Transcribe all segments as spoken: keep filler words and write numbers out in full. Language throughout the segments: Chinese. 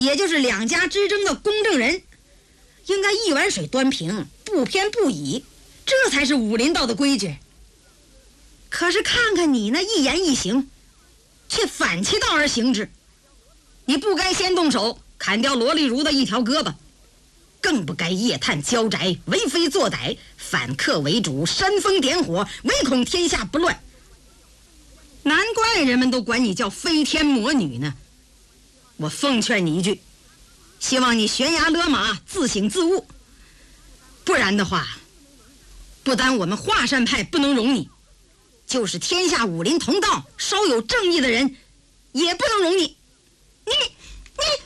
也就是两家之争的公证人，应该一碗水端平，不偏不倚，这才是武林道的规矩。可是看看你那一言一行，却反其道而行之。你不该先动手砍掉罗丽如的一条胳膊，更不该夜探郊宅，为非作歹，反客为主，煽风点火，唯恐天下不乱。难怪人们都管你叫飞天魔女呢。我奉劝你一句，希望你悬崖勒马，自省自悟，不然的话，不单我们华山派不能容你，就是天下武林同道稍有正义的人也不能容你。你你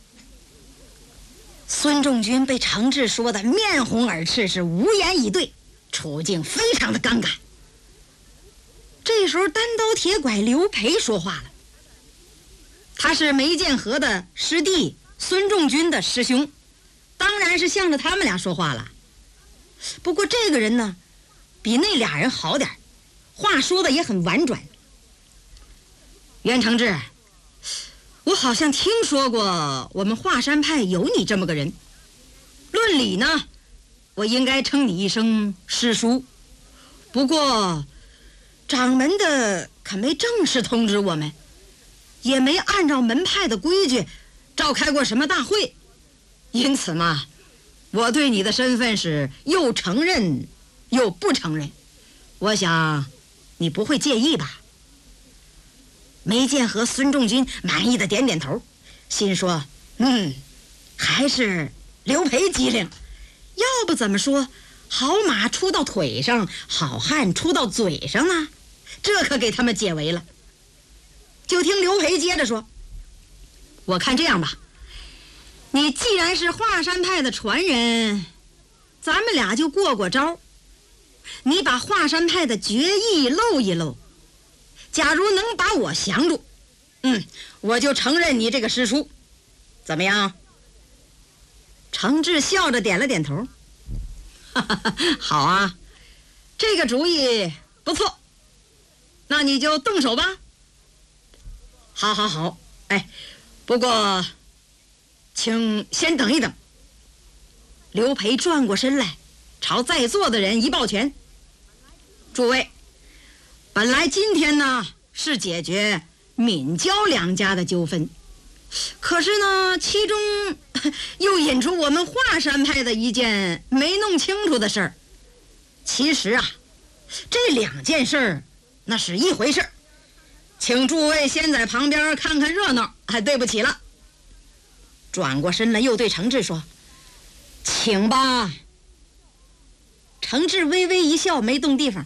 孙仲军被程志说的面红耳赤，是无言以对，处境非常的尴尬。这时候单刀铁拐刘培说话了，他是梅建和的师弟，孙仲军的师兄，当然是向着他们俩说话了。不过这个人呢，比那俩人好点，话说的也很婉转。袁承志，我好像听说过我们华山派有你这么个人，论理呢，我应该称你一声师叔，不过掌门的可没正式通知我们，也没按照门派的规矩召开过什么大会，因此嘛，我对你的身份是又承认又不承认，我想你不会介意吧？梅建和孙仲军满意的点点头，心说嗯，还是刘培机灵，要不怎么说好马出到腿上，好汉出到嘴上呢？这可给他们解围了。就听刘培接着说，我看这样吧，你既然是华山派的传人，咱们俩就过过招，你把华山派的决议露一露，假如能把我降住，嗯，我就承认你这个师叔，怎么样？程志笑着点了点头，哈哈哈，好啊，这个主意不错，那你就动手吧。好好好，哎，不过请先等一等。刘培转过身来，朝在座的人一抱拳，诸位，本来今天呢是解决闵焦两家的纠纷，可是呢其中又引出我们华山派的一件没弄清楚的事儿。其实啊，这两件事儿那是一回事儿，请诸位先在旁边看看热闹，还对不起了。转过身来又对程志说，请吧。程志微微一笑，没动地方。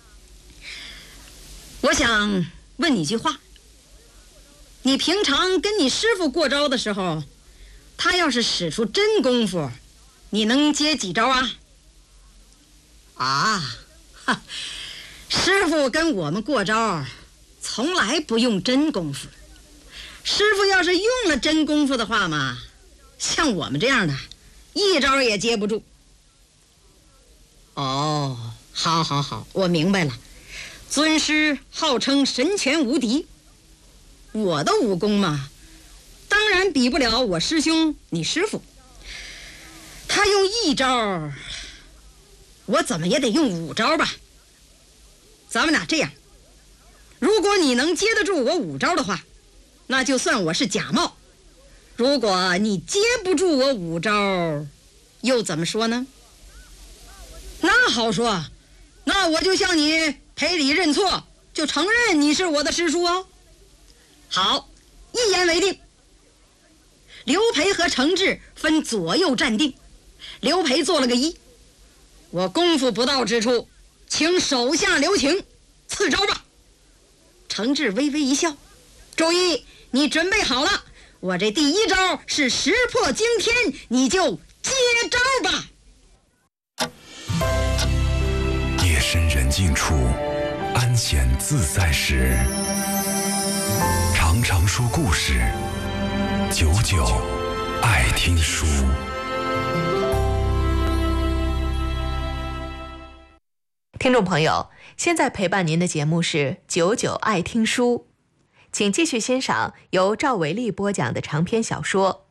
我想问你句话，你平常跟你师傅过招的时候，他要是使出真功夫，你能接几招啊？啊，哈，师傅跟我们过招从来不用真功夫，师傅要是用了真功夫的话嘛，像我们这样的一招也接不住。哦，好好好，我明白了。尊师号称神拳无敌，我的武功嘛，当然比不了我师兄你师傅。他用一招，我怎么也得用五招吧。咱们俩这样，如果你能接得住我五招的话，那就算我是假冒；如果你接不住我五招，又怎么说呢？那好说，那我就向你赔礼认错，就承认你是我的师叔哦。好，一言为定。刘培和程志分左右站定，刘培做了个揖，我功夫不到之处，请手下留情，赐招吧。程志微微一笑，注意，你准备好了，我这第一招是石破惊天，你就接招吧。 夜深人静处，安闲自在时，常常说故事，久久爱听书。 听众朋友，现在陪伴您的节目是久久爱听书，请继续欣赏由赵维利播讲的长篇小说